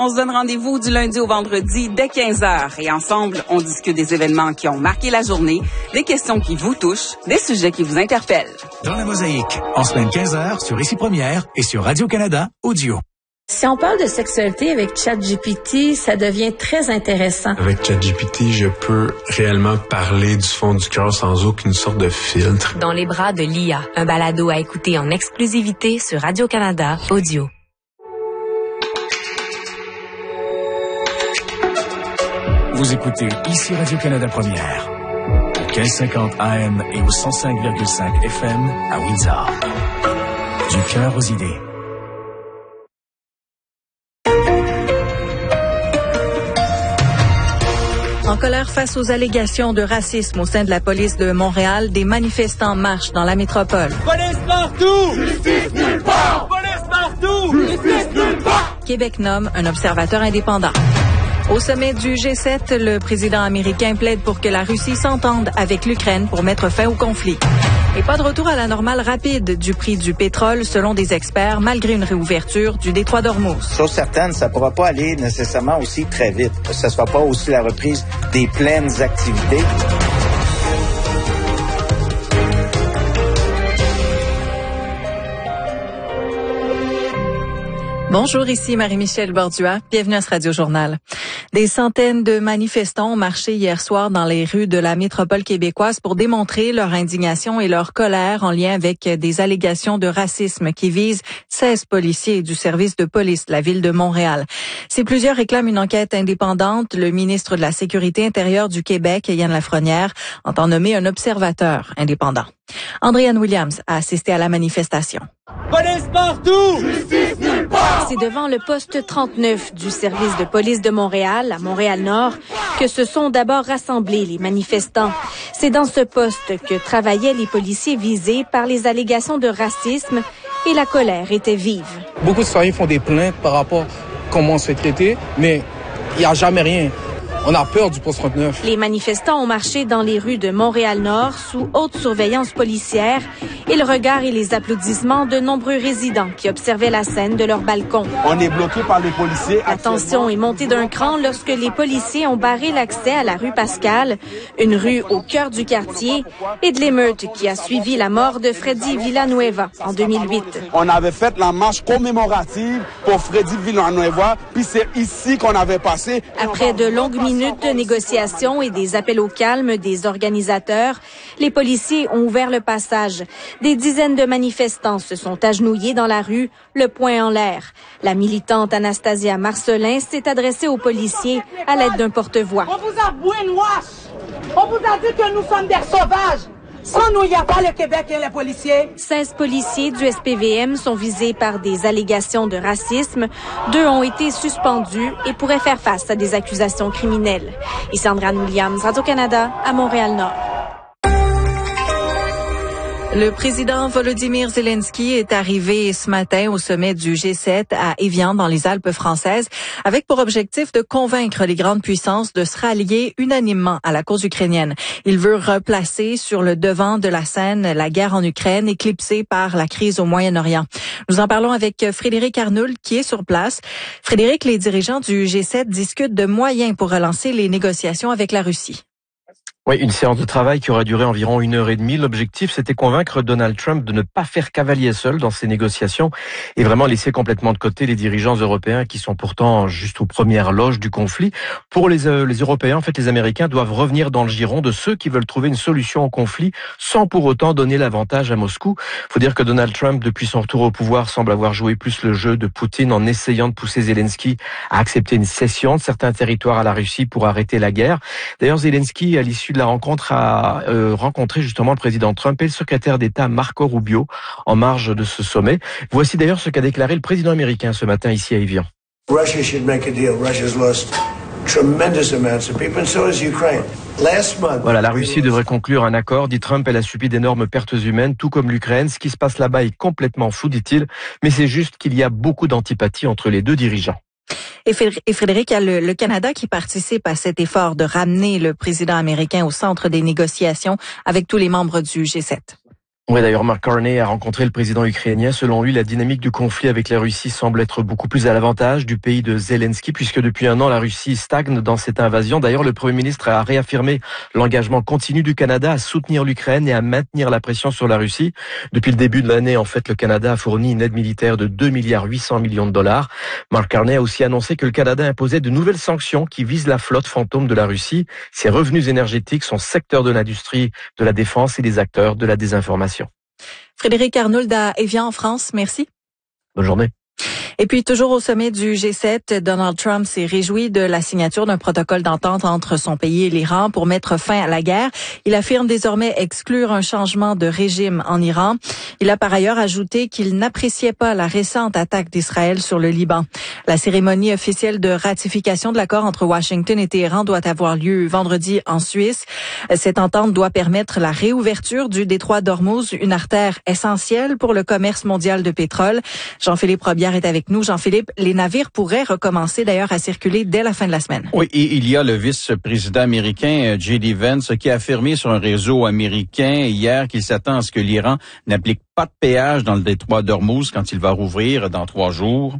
On se donne rendez-vous du lundi au vendredi dès 15h et ensemble, on discute des événements qui ont marqué la journée, des questions qui vous touchent, des sujets qui vous interpellent. Dans la mosaïque, en semaine 15h sur Ici Première et sur Radio-Canada Audio. Si on parle de sexualité avec ChatGPT, ça devient très intéressant. Avec ChatGPT, je peux réellement parler du fond du cœur sans aucune sorte de filtre. Dans les bras de l'IA, un balado à écouter en exclusivité sur Radio-Canada Audio. Vous écoutez Ici Radio-Canada Première, au 1550 AM et au 105,5 FM à Windsor. Du cœur aux idées. En colère face aux allégations de racisme au sein de la police de Montréal, des manifestants marchent dans la métropole. Police partout! Justice nulle part! Police partout! Justice nulle part! Québec nomme un observateur indépendant. Au sommet du G7, le président américain plaide pour que la Russie s'entende avec l'Ukraine pour mettre fin au conflit. Et pas de retour à la normale rapide du prix du pétrole, selon des experts, malgré une réouverture du détroit d'Ormuz. Chose certaine, ça ne pourra pas aller nécessairement aussi très vite. Ce ne sera pas aussi la reprise des pleines activités. Bonjour, ici Marie-Michel Bordua. Bienvenue à ce Radio-Journal. Des centaines de manifestants ont marché hier soir dans les rues de la métropole québécoise pour démontrer leur indignation et leur colère en lien avec des allégations de racisme qui visent 16 policiers du service de police de la ville de Montréal. Si plusieurs réclament une enquête indépendante, le ministre de la Sécurité intérieure du Québec, Yann Lafrenière, entend nommer un observateur indépendant. Andréanne Williams a assisté à la manifestation. Police partout! Justice nulle part! C'est devant le poste 39 du service de police de Montréal, à Montréal-Nord, que se sont d'abord rassemblés les manifestants. C'est dans ce poste que travaillaient les policiers visés par les allégations de racisme et la colère était vive. Beaucoup de citoyens font des plaintes par rapport à comment on se fait traiter, mais il n'y a jamais rien. On a peur du poste 39. Les manifestants ont marché dans les rues de Montréal-Nord sous haute surveillance policière et le regard et les applaudissements de nombreux résidents qui observaient la scène de leur balcon. On est bloqué par les policiers. La tension est montée d'un cran lorsque les policiers ont barré l'accès à la rue Pascal, une rue au cœur du quartier, et de l'émeute qui a suivi la mort de Freddy Villanueva en 2008. On avait fait la marche commémorative pour Freddy Villanueva, puis c'est ici qu'on avait passé. Après de longues minutes de négociations et des appels au calme des organisateurs, les policiers ont ouvert le passage. Des dizaines de manifestants se sont agenouillés dans la rue, le poing en l'air. La militante Anastasia Marcelin s'est adressée aux policiers à l'aide d'un porte-voix. On vous a brainwash. On vous a dit que nous sommes des sauvages. Sans nous, il n'y a pas le Québec et les policiers. 16 policiers du SPVM sont visés par des allégations de racisme. 2 ont été suspendus et pourraient faire face à des accusations criminelles. Ici Andréanne Williams, Radio-Canada, à Montréal-Nord. Le président Volodymyr Zelensky est arrivé ce matin au sommet du G7 à Évian, dans les Alpes françaises, avec pour objectif de convaincre les grandes puissances de se rallier unanimement à la cause ukrainienne. Il veut replacer sur le devant de la scène la guerre en Ukraine, éclipsée par la crise au Moyen-Orient. Nous en parlons avec Frédéric Arnould, qui est sur place. Frédéric, les dirigeants du G7 discutent de moyens pour relancer les négociations avec la Russie. Oui, une séance de travail qui aurait duré environ 1h30. L'objectif, c'était convaincre Donald Trump de ne pas faire cavalier seul dans ces négociations et vraiment laisser complètement de côté les dirigeants européens qui sont pourtant juste aux premières loges du conflit. Pour les Européens, en fait, les Américains doivent revenir dans le giron de ceux qui veulent trouver une solution au conflit sans pour autant donner l'avantage à Moscou. Faut dire que Donald Trump, depuis son retour au pouvoir, semble avoir joué plus le jeu de Poutine en essayant de pousser Zelensky à accepter une cession de certains territoires à la Russie pour arrêter la guerre. D'ailleurs, Zelensky, à l'issue de la rencontre, a rencontré justement le président Trump et le secrétaire d'État Marco Rubio en marge de ce sommet. Voici d'ailleurs ce qu'a déclaré le président américain ce matin ici à Évian. Russia should make a deal. Russia's lost tremendous amounts of people, and so has Ukraine. Voilà, la Russie devrait conclure un accord, dit Trump. Elle a subi d'énormes pertes humaines, tout comme l'Ukraine. Ce qui se passe là-bas est complètement fou, dit-il. Mais c'est juste qu'il y a beaucoup d'antipathie entre les deux dirigeants. Et Frédéric, il y a le Canada qui participe à cet effort de ramener le président américain au centre des négociations avec tous les membres du G7. Oui, d'ailleurs, Mark Carney a rencontré le président ukrainien. Selon lui, la dynamique du conflit avec la Russie semble être beaucoup plus à l'avantage du pays de Zelensky, puisque depuis un an, la Russie stagne dans cette invasion. D'ailleurs, le Premier ministre a réaffirmé l'engagement continu du Canada à soutenir l'Ukraine et à maintenir la pression sur la Russie. Depuis le début de l'année, en fait, le Canada a fourni une aide militaire de 2,8 milliards de dollars. Mark Carney a aussi annoncé que le Canada imposait de nouvelles sanctions qui visent la flotte fantôme de la Russie, ses revenus énergétiques, son secteur de l'industrie, de la défense et des acteurs de la désinformation. Frédéric Arnould à Évian en France, merci. Bonne journée. Et puis, toujours au sommet du G7, Donald Trump s'est réjoui de la signature d'un protocole d'entente entre son pays et l'Iran pour mettre fin à la guerre. Il affirme désormais exclure un changement de régime en Iran. Il a par ailleurs ajouté qu'il n'appréciait pas la récente attaque d'Israël sur le Liban. La cérémonie officielle de ratification de l'accord entre Washington et Téhéran doit avoir lieu vendredi en Suisse. Cette entente doit permettre la réouverture du détroit d'Ormuz, une artère essentielle pour le commerce mondial de pétrole. Jean-Philippe Robillard est avec nous. Jean-Philippe, les navires pourraient recommencer d'ailleurs à circuler dès la fin de la semaine. Oui, et il y a le vice-président américain J.D. Vance qui a affirmé sur un réseau américain hier qu'il s'attend à ce que l'Iran n'applique pas de péage dans le détroit d'Ormuz quand il va rouvrir dans 3 jours.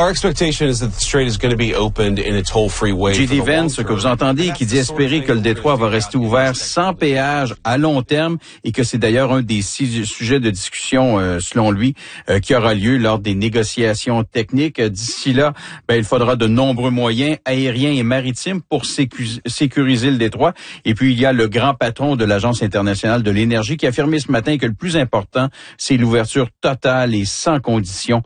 J.D. Vance, que vous entendez, qui dit espérer que le détroit va rester ouvert sans péage à long terme et que c'est d'ailleurs un des 6 sujets de discussion, selon lui, qui aura lieu lors des négociations techniques. D'ici là, il faudra de nombreux moyens aériens et maritimes pour sécuriser le détroit. Et puis, il y a le grand patron de l'Agence internationale de l'énergie qui a affirmé ce matin que le plus important, c'est l'ouverture totale et sans condition